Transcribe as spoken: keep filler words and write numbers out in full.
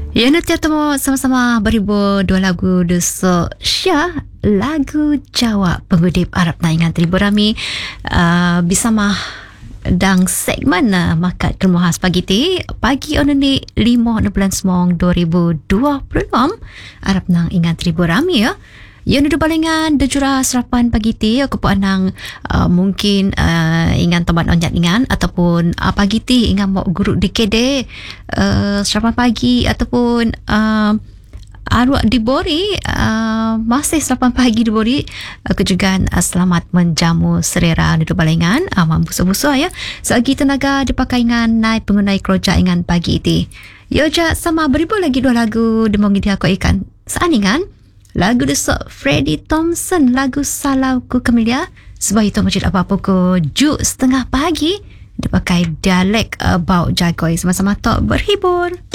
Ya, nanti temu sama-sama berhibur dua lagu Desok Syah, lagu Jawa Pengudip Arab Naingan Tribu Rami uh, bersama dang segmen uh, Makat Kemuhas pagi ti pagi on ni lima bulan Semong dua ribu dua puluh enam Arab nang ingat Tribu Rami ya. Yang duduk balingan dejura serapan pagi ti aku pun nang uh, mungkin uh, ingan teman onjat ingan ataupun uh, pagi ti ingan mau guru di K D uh, serapan pagi ataupun uh, arwah dibori uh, masih serapan pagi dibori aku juga uh, selamat menjamu serera duduk balingan uh, mambusa-busa ya selagi tenaga dipakai ingan naik pengunai keroja ingan pagi ti yo ja sama beribu lagi dua lagu demong dia aku ikan seaningan lagu Desok Freddie Thompson, lagu Salau Ku Camellia. Sebab itu macam apa pukul juk setengah pagi dia pakai dialek uh, bau jagoi sama-sama tok berhibur.